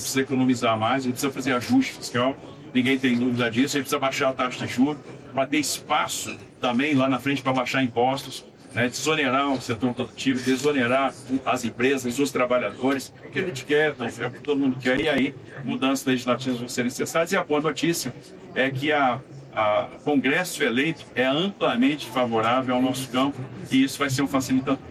precisa economizar mais, a gente precisa fazer ajuste fiscal, ninguém tem dúvida disso, a gente precisa baixar a taxa de juros, para ter espaço também lá na frente para baixar impostos, né, desonerar o setor produtivo, desonerar as empresas, os trabalhadores, o que a gente quer, é o que todo mundo quer, e aí mudanças legislativas vão ser necessárias. E a boa notícia é que a Congresso eleito é amplamente favorável ao nosso campo, e isso vai ser um facilitador.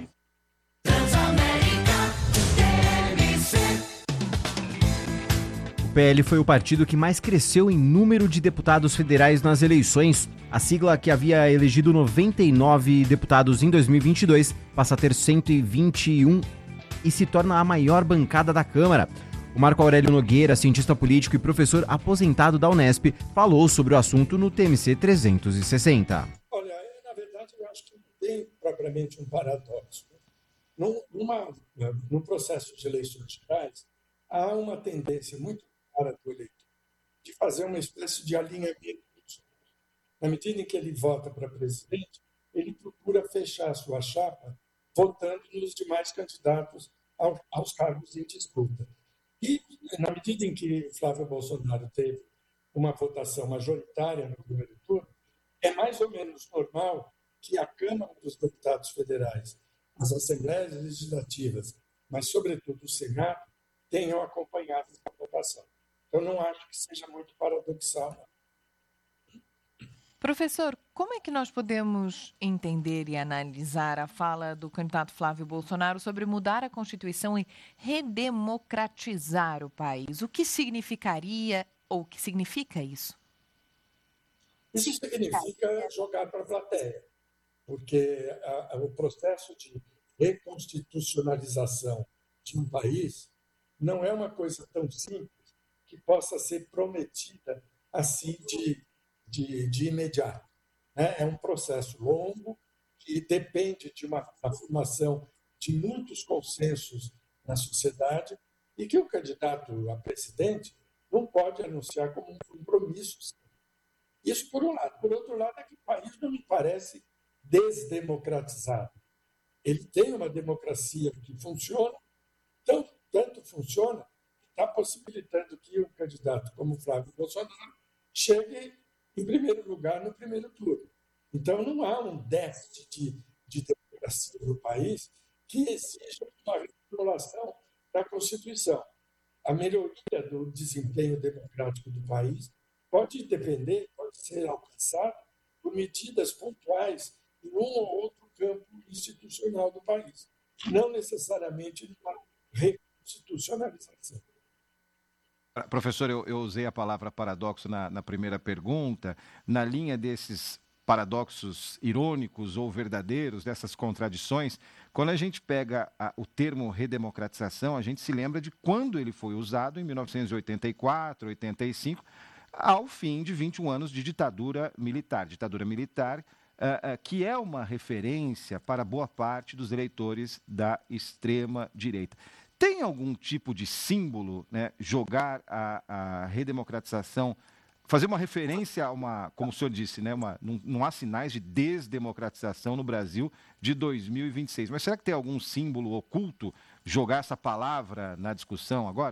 O PL foi o partido que mais cresceu em número de deputados federais nas eleições. A sigla, que havia elegido 99 deputados em 2022, passa a ter 121 e se torna a maior bancada da Câmara. O Marco Aurélio Nogueira, cientista político e professor aposentado da Unesp, falou sobre o assunto no TMC 360. Olha, na verdade, eu acho que não tem propriamente um paradoxo. Num processo de eleições gerais, há uma tendência muito clara do eleitor de fazer uma espécie de alinhamento. Na medida em que ele vota para presidente, ele procura fechar a sua chapa votando nos demais candidatos aos cargos em disputa. E, na medida em que Flávio Bolsonaro teve uma votação majoritária no primeiro turno, é mais ou menos normal que a Câmara dos Deputados Federais, as Assembleias Legislativas, mas, sobretudo, o Senado, tenham acompanhado essa votação. Eu não acho que seja muito paradoxal, não. Professor, como é que nós podemos entender e analisar a fala do candidato Flávio Bolsonaro sobre mudar a Constituição e redemocratizar o país? O que significaria ou o que significa isso? Isso significa jogar para a plateia, porque o processo de reconstitucionalização de um país não é uma coisa tão simples que possa ser prometida assim de imediato. É um processo longo que depende da formação de muitos consensos na sociedade e que o candidato a presidente não pode anunciar como um compromisso. Isso por um lado. Por outro lado, é que o país não me parece desdemocratizado. Ele tem uma democracia que funciona, tanto funciona, que está possibilitando que um candidato como Flávio Bolsonaro chegue em primeiro lugar no primeiro turno. Então, não há um déficit de democracia no país que exija uma reformulação da Constituição. A melhoria do desempenho democrático do país pode ser alcançada por medidas pontuais em um ou outro campo institucional do país, não necessariamente numa reconstitucionalização. Professor, eu usei a palavra paradoxo na primeira pergunta, na linha desses paradoxos irônicos ou verdadeiros, dessas contradições. Quando a gente pega o termo redemocratização, a gente se lembra de quando ele foi usado, em 1984, 85, ao fim de 21 anos de ditadura militar. Ditadura militar que é uma referência para boa parte dos eleitores da extrema-direita. Tem algum tipo de símbolo, né, jogar a redemocratização, fazer uma referência a uma, como o senhor disse, né, não há sinais de desdemocratização no Brasil de 2026. Mas será que tem algum símbolo oculto jogar essa palavra na discussão agora?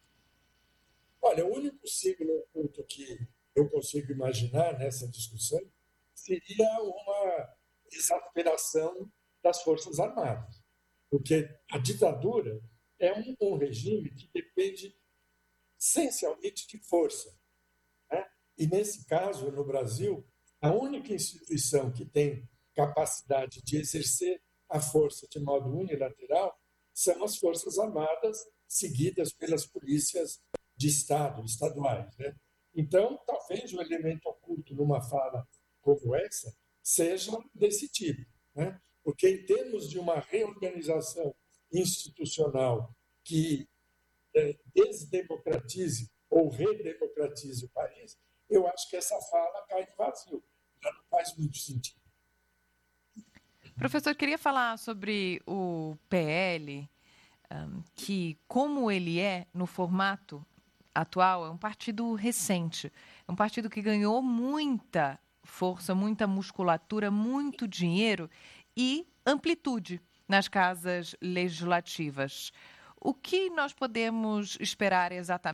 Olha, o único símbolo oculto que eu consigo imaginar nessa discussão seria uma exasperação das Forças Armadas. Porque a ditadura é um regime que depende essencialmente de força. Né? E, nesse caso, no Brasil, a única instituição que tem capacidade de exercer a força de modo unilateral são as Forças Armadas, seguidas pelas polícias de Estado, estaduais. Né? Então, talvez o elemento oculto numa fala como essa seja desse tipo. Né? Porque, em termos de uma reorganização institucional que desdemocratize ou redemocratize o país, eu acho que essa fala cai no vazio. Já não faz muito sentido. Professor, queria falar sobre o PL, que, como ele é no formato atual, é um partido recente, é um partido que ganhou muita força, muita musculatura, muito dinheiro e amplitude nas casas legislativas. O que nós podemos esperar exatamente